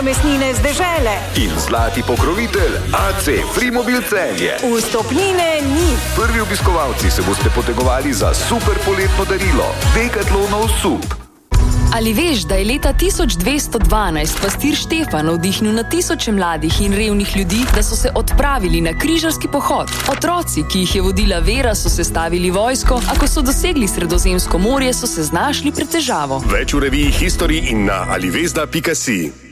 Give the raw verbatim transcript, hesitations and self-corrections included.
Mesnine z dežele in zlati pokrovitelj A C Frimobil Celje. Vstopnine ni. Prvi obiskovalci se boste potegovali za super poletno darilo Decathlonov sup. Ali veš, da je leta tisoč dvesto dvanajst pastir Štefan navdihnil na tisoče mladih in revnih ljudi, da so se odpravili na križarski pohod? Otroci, ki jih je vodila vera, so sestavili vojsko, a ko so dosegli Sredozemsko morje, so se znašli pred težavo. Več v reviji History in na alivezda pika si.